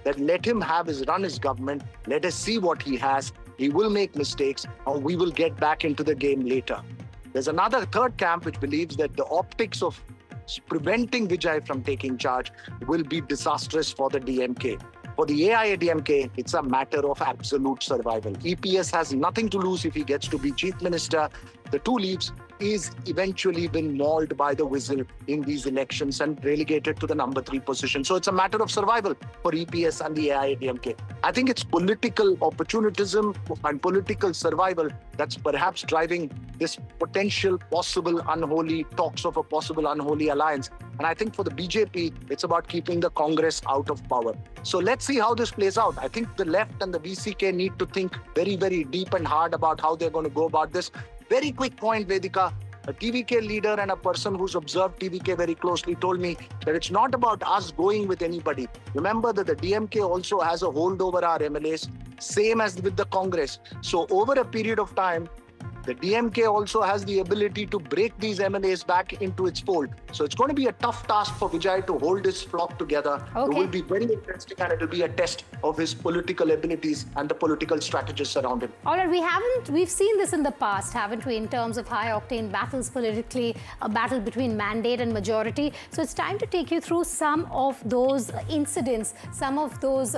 that let him run his government. Let us see what he has. He will make mistakes, and we will get back into the game later. There's another third camp which believes that the optics of preventing Vijay from taking charge will be disastrous for the DMK. For the AIADMK, it's a matter of absolute survival. EPS has nothing to lose if he gets to be chief minister. The two leaves is eventually been mauled by the whistle in these elections and relegated to the number 3 position. So it's a matter of survival for EPS and the AIADMK. I think it's political opportunism and political survival that's perhaps driving this potential possible unholy talks of a possible unholy alliance. And I think for the BJP, it's about keeping the Congress out of power. So let's see how this plays out. I think the left and the VCK need to think very, very deep and hard about how they're going to go about this. Very quick point, Vedika. A TVK leader and a person who's observed TVK very closely told me that it's not about us going with anybody. Remember that the DMK also has a hold over our MLAs, same as with the Congress. So over a period of time, the DMK also has the ability to break these MLAs back into its fold. So it's going to be a tough task for Vijay to hold his flock together. Okay. It will be very interesting, and it will be a test of his political abilities and the political strategists around him. All right, we've seen this in the past, haven't we, in terms of high-octane battles politically, a battle between mandate and majority. So it's time to take you through some of those incidents, some of those,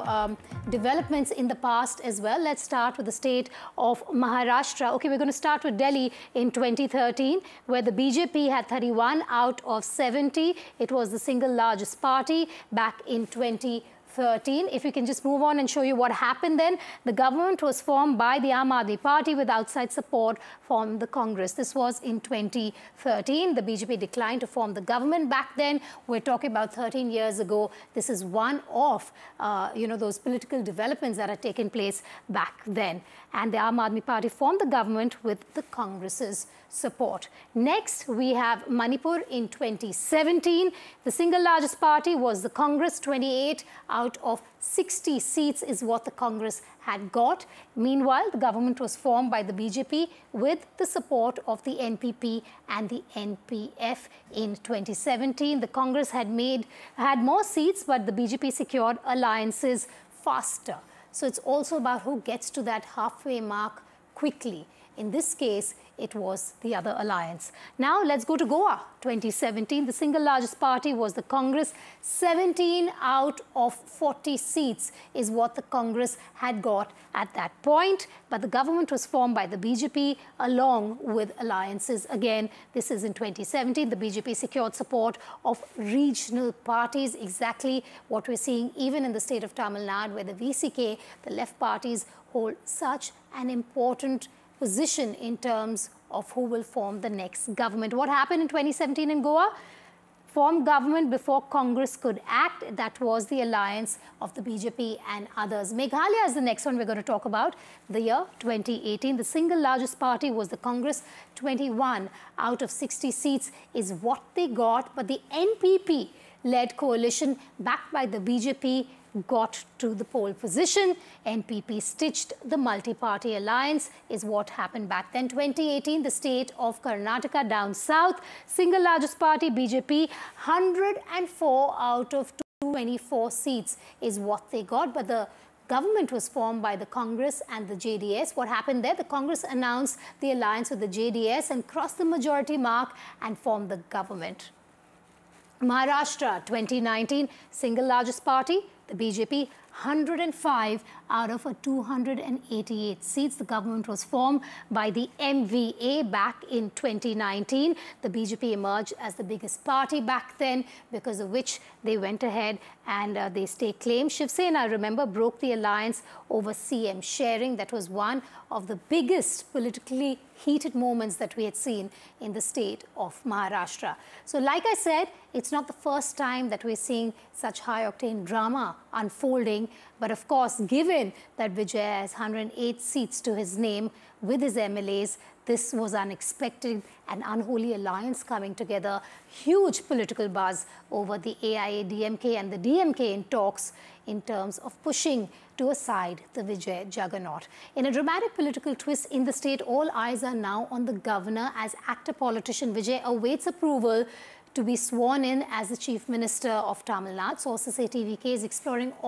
developments in the past as well. Let's start with the state of Maharashtra. Okay, we're going to start with Delhi in 2013, where the BJP had 31 out of 70. It was the single largest party back in 2013. If you can just move on and show you what happened then. The government was formed by the Aam Aadmi Party with outside support from the Congress. This was in 2013. The BJP declined to form the government back then. We're talking about 13 years ago. This is one of, those political developments that had taken place back then. And the Aam Aadmi Party formed the government with the Congress's support. Next, we have Manipur in 2017. The single largest party was the Congress. 28 out of 60 seats is what the Congress had got. Meanwhile, the government was formed by the BJP with the support of the NPP and the NPF in 2017. The Congress had more seats, but the BJP secured alliances faster. So it's also about who gets to that halfway mark quickly. In this case, it was the other alliance. Now let's go to Goa, 2017. The single largest party was the Congress. 17 out of 40 seats is what the Congress had got at that point. But the government was formed by the BJP along with alliances. Again, this is in 2017. The BJP secured support of regional parties, exactly what we're seeing even in the state of Tamil Nadu, where the VCK, the left parties, hold such an important position in terms of who will form the next government. What happened in 2017 in Goa? Formed government before Congress could act. That was the alliance of the BJP and others. Meghalaya is the next one we're going to talk about. The year 2018, the single largest party was the Congress. 21 out of 60 seats is what they got. But the NPP-led coalition backed by the BJP got to the pole position. NPP stitched the multi-party alliance is what happened back then. 2018, the state of Karnataka down south, single largest party BJP, 104 out of 224 seats is what they got. But the government was formed by the Congress and the JDS. What happened there? The Congress announced the alliance with the JDS and crossed the majority mark and formed the government. Maharashtra 2019, single largest party, the BJP, 105 out of 288 seats. The government was formed by the MVA back in 2019. The BJP emerged as the biggest party back then, because of which they went ahead and they staked claim. Shiv Sena, remember, broke the alliance over CM sharing. That was one of the biggest politically heated moments that we had seen in the state of Maharashtra. So like I said, it's not the first time that we're seeing such high-octane drama unfolding. But of course, given that Vijay has 108 seats to his name with his MLAs, this was unexpected, an unholy alliance coming together, huge political buzz over the AIADMK and the DMK in talks in terms of pushing to a side the Vijay juggernaut. In a dramatic political twist in the state, all eyes are now on the governor as actor politician Vijay awaits approval to be sworn in as the Chief Minister of Tamil Nadu. Sources say TVK is exploring